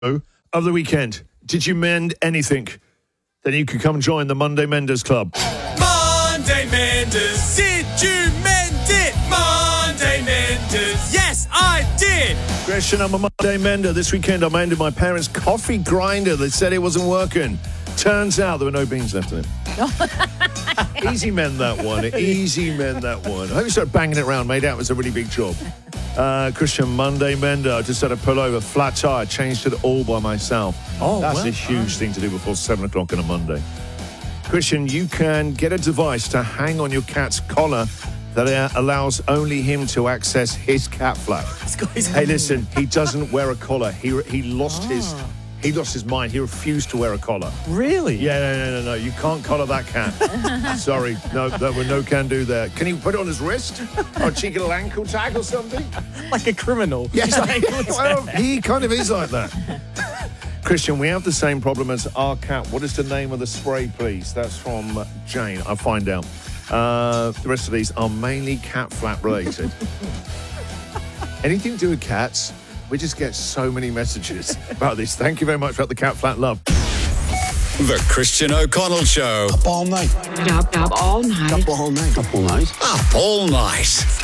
of the weekend. Did you mend anything? Then you could come join the Monday Menders Club. Monday Menders, did you mend it? Monday Menders, yes I did. Christian, I'm a Monday Mender. This weekend I mended my parents' coffee grinder. They said it wasn't working. Turns out there were no beans left in it. Easy mend that one. Easy mend that one. I hope you start banging it around, mate. That was a really big job. Christian, Monday Mender. I just had a pullover, flat tire, changed it all by myself. That's a huge thing to do before 7 o'clock on a Monday. Christian, you can get a device to hang on your cat's collar that allows only him to access his cat flap. Hey, listen, he doesn't wear a collar. He lost his mind. He refused to wear a collar. Really? Yeah, no. You can't collar that cat. Sorry. No can do that. Can you put it on his wrist? Or a cheeky little ankle tag or something? Like a criminal. Yes, well, he kind of is like that. Christian, we have the same problem as our cat. What is the name of the spray, please? That's from Jane. I'll find out. The rest of these are mainly cat flap related. Anything to do with cats? We just get so many messages about this. Thank you very much about the cat flat love. The Christian O'Connell Show. Up all night. Up all night. Up all night. Up all night. Up all night.